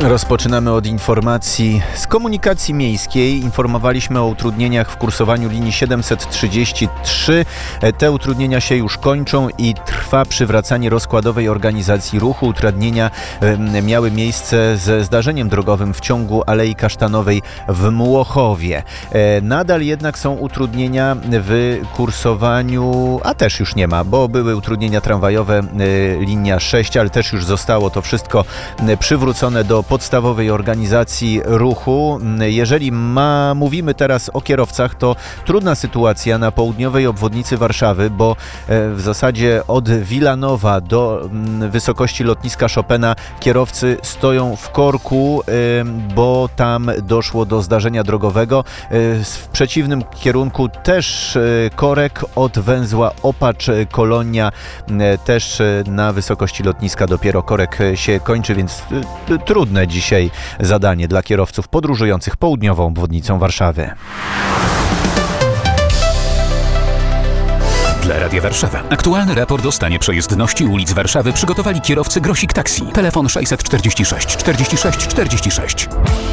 Rozpoczynamy od informacji z komunikacji miejskiej. Informowaliśmy o utrudnieniach w kursowaniu linii 733. Te utrudnienia się już kończą i trwa przywracanie rozkładowej organizacji ruchu. Utrudnienia miały miejsce ze zdarzeniem drogowym w ciągu Alei Kasztanowej w Młochowie. Nadal jednak są utrudnienia w kursowaniu, a też już nie ma, bo były utrudnienia tramwajowe, linia 6, ale też już zostało to wszystko przywrócone do podstawowej organizacji ruchu. Jeżeli mówimy teraz o kierowcach, to trudna sytuacja na południowej obwodnicy Warszawy, bo w zasadzie od Wilanowa do wysokości lotniska Chopina kierowcy stoją w korku, bo tam doszło do zdarzenia drogowego. W przeciwnym kierunku też korek od węzła Opacz-Kolonia, też na wysokości lotniska dopiero korek się kończy, więc trudne dzisiaj zadanie dla kierowców podróżujących południową obwodnicą Warszawy. Dla Radia Warszawa. Aktualny raport o stanie przejezdności ulic Warszawy przygotowali kierowcy Grosik Taxi. Telefon 646 46 46.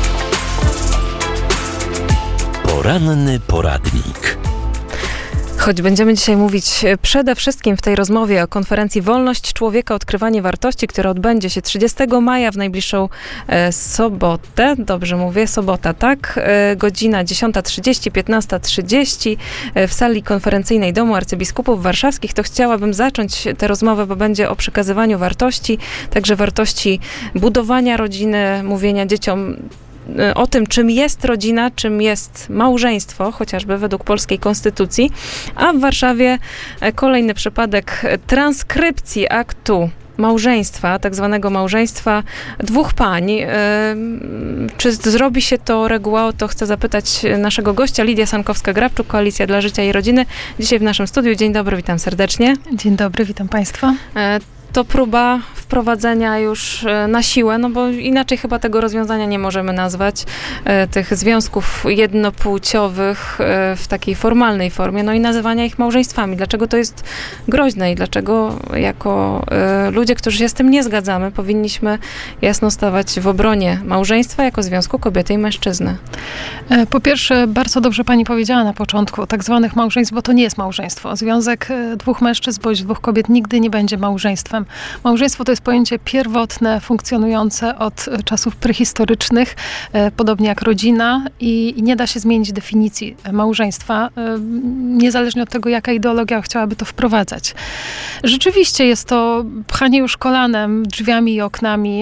Poranny poradnik. Choć będziemy dzisiaj mówić przede wszystkim w tej rozmowie o konferencji Wolność Człowieka, Odkrywanie Wartości, która odbędzie się 30 maja w najbliższą sobotę. Dobrze mówię, sobota, tak? Godzina 10:30, 15:30 w sali konferencyjnej Domu Arcybiskupów Warszawskich. To chciałabym zacząć tę rozmowę, bo będzie o przekazywaniu wartości, także wartości budowania rodziny, mówienia dzieciom o tym, czym jest rodzina, czym jest małżeństwo, chociażby według polskiej konstytucji, a w Warszawie kolejny przypadek transkrypcji aktu małżeństwa, tak zwanego małżeństwa dwóch pań. Czy zrobi się to reguła? To chcę zapytać naszego gościa, Lidia Sankowska-Grabczuk, Koalicja dla Życia i Rodziny. Dzisiaj w naszym studiu. Dzień dobry, witam serdecznie. Dzień dobry, witam Państwa. To próba wprowadzenia już na siłę, no bo inaczej chyba tego rozwiązania nie możemy nazwać, tych związków jednopłciowych w takiej formalnej formie, no i nazywania ich małżeństwami. Dlaczego to jest groźne i dlaczego jako ludzie, którzy się z tym nie zgadzamy, powinniśmy jasno stawać w obronie małżeństwa jako związku kobiety i mężczyzny? Po pierwsze, bardzo dobrze pani powiedziała na początku o tak zwanych małżeństw, bo to nie jest małżeństwo. Związek dwóch mężczyzn bądź dwóch kobiet nigdy nie będzie małżeństwem. Małżeństwo to jest pojęcie pierwotne, funkcjonujące od czasów prehistorycznych, podobnie jak rodzina i nie da się zmienić definicji małżeństwa, niezależnie od tego, jaka ideologia chciałaby to wprowadzać. Rzeczywiście jest to pchanie już kolanem, drzwiami i oknami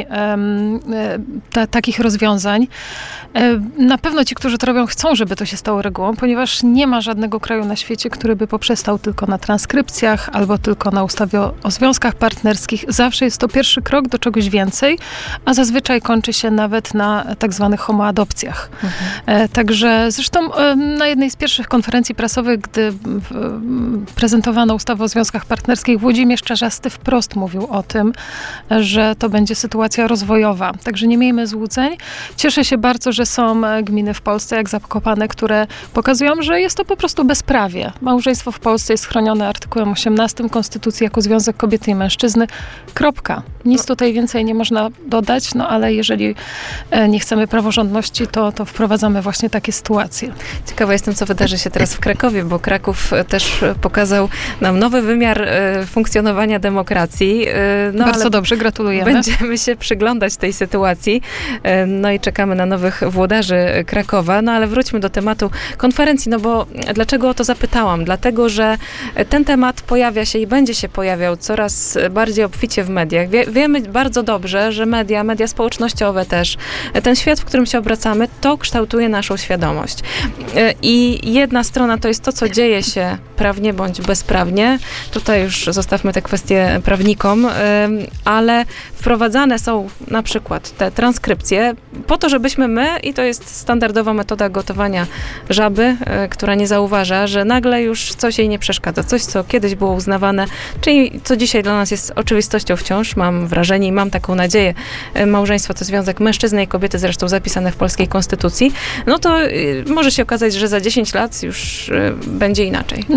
takich rozwiązań. Na pewno ci, którzy to robią, chcą, żeby to się stało regułą, ponieważ nie ma żadnego kraju na świecie, który by poprzestał tylko na transkrypcjach albo tylko na ustawie o związkach partnerskich. Zawsze jest to pierwszy krok do czegoś więcej, a zazwyczaj kończy się nawet na tak zwanych homoadopcjach. Także zresztą na jednej z pierwszych konferencji prasowych, gdy prezentowano ustawę o związkach partnerskich, Włodzimierz Czarzasty wprost mówił o tym, że to będzie sytuacja rozwojowa. Także nie miejmy złudzeń. Cieszę się bardzo, że są gminy w Polsce, jak Zakopane, które pokazują, że jest to po prostu bezprawie. Małżeństwo w Polsce jest chronione artykułem 18 Konstytucji jako związek kobiety i mężczyzny. Kropka. Nic tutaj więcej nie można dodać, no ale jeżeli nie chcemy praworządności, to wprowadzamy właśnie takie sytuacje. Ciekawa jestem, co wydarzy się teraz w Krakowie, bo Kraków też pokazał nam nowy wymiar funkcjonowania demokracji. No, bardzo dobrze, gratulujemy. Będziemy się przyglądać tej sytuacji, no i czekamy na nowych włodarzy Krakowa. No ale wróćmy do tematu konferencji, no bo dlaczego o to zapytałam? Dlatego, że ten temat pojawia się i będzie się pojawiał coraz bardziej obficie w mediach. Wiemy bardzo dobrze, że media społecznościowe też, ten świat, w którym się obracamy, to kształtuje naszą świadomość. I jedna strona to jest to, co dzieje się prawnie bądź bezprawnie. Tutaj już zostawmy te kwestie prawnikom, ale wprowadzane są na przykład te transkrypcje po to, żebyśmy my, i to jest standardowa metoda gotowania żaby, która nie zauważa, że nagle już coś jej nie przeszkadza. Coś, co kiedyś było uznawane, czyli co dzisiaj dla nas jest oczywistością wciąż, mam wrażenie i mam taką nadzieję. Małżeństwo to związek mężczyzny i kobiety, zresztą zapisane w polskiej konstytucji. No to może się okazać, że za 10 lat już będzie inaczej. No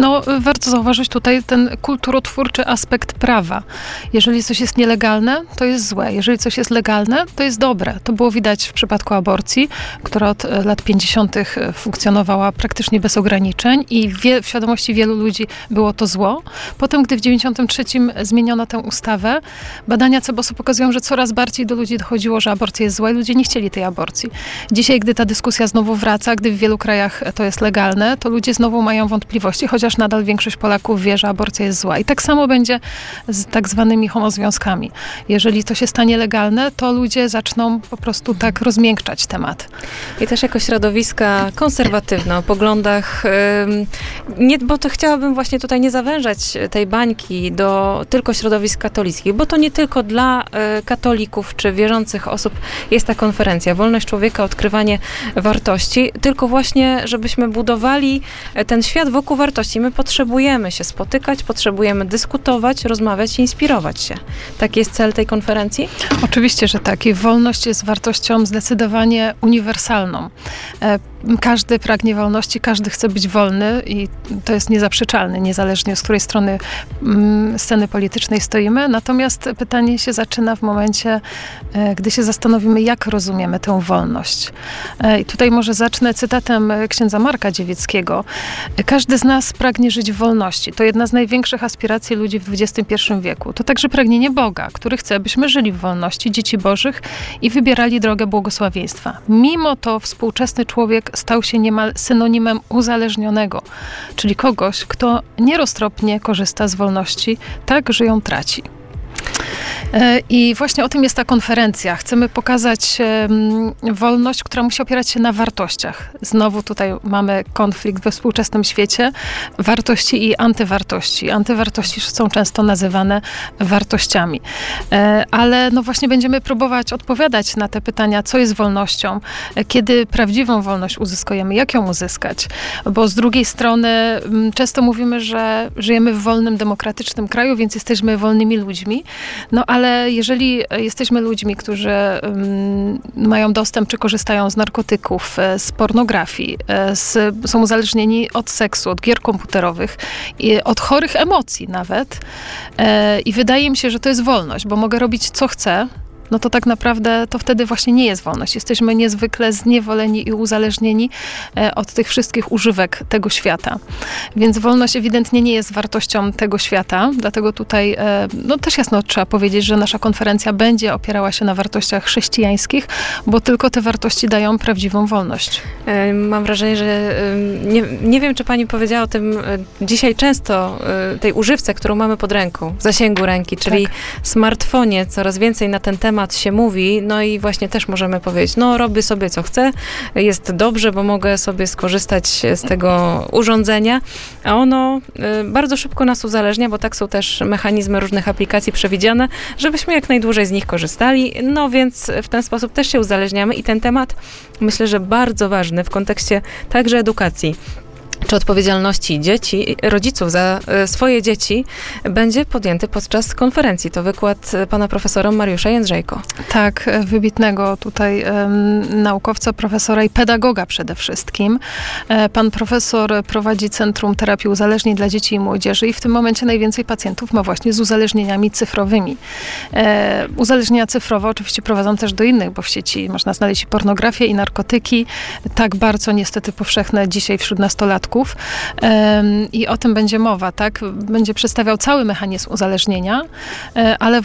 No, warto zauważyć tutaj ten kulturotwórczy aspekt prawa. Jeżeli coś jest nielegalne, to jest złe. Jeżeli coś jest legalne, to jest dobre. To było widać w przypadku aborcji, która od lat 50. funkcjonowała praktycznie bez ograniczeń i w świadomości wielu ludzi było to zło. Potem, gdy w 93 zmieniono tę ustawę, badania CBOS-u pokazują, że coraz bardziej do ludzi dochodziło, że aborcja jest zła i ludzie nie chcieli tej aborcji. Dzisiaj, gdy ta dyskusja znowu wraca, gdy w wielu krajach to jest legalne, to ludzie znowu mają wątpliwości, chociaż nadal większość Polaków wie, że aborcja jest zła. I tak samo będzie z tak zwanymi homozwiązkami. Jeżeli to się stanie legalne, to ludzie zaczną po prostu tak rozmiękczać temat. I też jako środowiska konserwatywne, o poglądach, bo to chciałabym właśnie tutaj nie zawężać tej bańki do tylko środowisk katolickich, bo to nie tylko dla katolików czy wierzących osób jest ta konferencja. Wolność człowieka, odkrywanie wartości, tylko właśnie, żebyśmy budowali ten świat wokół wartości. My potrzebujemy się spotykać, potrzebujemy dyskutować, rozmawiać i inspirować się. Taki jest cel tej konferencji? Oczywiście, że tak. I wolność jest wartością zdecydowanie uniwersalną. Każdy pragnie wolności, każdy chce być wolny i to jest niezaprzeczalne, niezależnie z której strony sceny politycznej stoimy. Natomiast pytanie się zaczyna w momencie, gdy się zastanowimy, jak rozumiemy tę wolność. I tutaj może zacznę cytatem księdza Marka Dziewieckiego. Każdy z nas pragnie żyć w wolności. To jedna z największych aspiracji ludzi w XXI wieku. To także pragnienie Boga, który chce, byśmy żyli w wolności, dzieci Bożych i wybierali drogę błogosławieństwa. Mimo to współczesny człowiek stał się niemal synonimem uzależnionego, czyli kogoś, kto nieroztropnie korzysta z wolności, tak, że ją traci. I właśnie o tym jest ta konferencja. Chcemy pokazać wolność, która musi opierać się na wartościach. Znowu tutaj mamy konflikt we współczesnym świecie. Wartości i antywartości. Antywartości są często nazywane wartościami. Ale no właśnie będziemy próbować odpowiadać na te pytania, co jest wolnością, kiedy prawdziwą wolność uzyskujemy, jak ją uzyskać. Bo z drugiej strony często mówimy, że żyjemy w wolnym, demokratycznym kraju, więc jesteśmy wolnymi ludźmi. No ale jeżeli jesteśmy ludźmi, którzy mają dostęp czy korzystają z narkotyków, z pornografii, są uzależnieni od seksu, od gier komputerowych, od chorych emocji nawet i wydaje mi się, że to jest wolność, bo mogę robić co chcę, no to tak naprawdę to wtedy właśnie nie jest wolność. Jesteśmy niezwykle zniewoleni i uzależnieni od tych wszystkich używek tego świata. Więc wolność ewidentnie nie jest wartością tego świata, dlatego tutaj no też jasno trzeba powiedzieć, że nasza konferencja będzie opierała się na wartościach chrześcijańskich, bo tylko te wartości dają prawdziwą wolność. Mam wrażenie, że nie wiem, czy pani powiedziała o tym dzisiaj często, tej używce, którą mamy pod ręką, w zasięgu ręki, czyli smartfonie. Coraz więcej na ten temat się mówi, no i właśnie też możemy powiedzieć, no robię sobie co chcę, jest dobrze, bo mogę sobie skorzystać z tego urządzenia, a ono bardzo szybko nas uzależnia, bo tak są też mechanizmy różnych aplikacji przewidziane, żebyśmy jak najdłużej z nich korzystali, no więc w ten sposób też się uzależniamy i ten temat myślę, że bardzo ważny w kontekście także edukacji czy odpowiedzialności dzieci, rodziców za swoje dzieci będzie podjęty podczas konferencji. To wykład pana profesora Mariusza Jędrzejko. Tak, wybitnego tutaj naukowca, profesora i pedagoga przede wszystkim. Pan profesor prowadzi Centrum Terapii Uzależnień dla Dzieci i Młodzieży i w tym momencie najwięcej pacjentów ma właśnie z uzależnieniami cyfrowymi. Uzależnienia cyfrowe oczywiście prowadzą też do innych, bo w sieci można znaleźć i pornografię, i narkotyki. Tak bardzo niestety powszechne dzisiaj wśród nastolatków. I o tym będzie mowa, tak? Będzie przedstawiał cały mechanizm uzależnienia, ale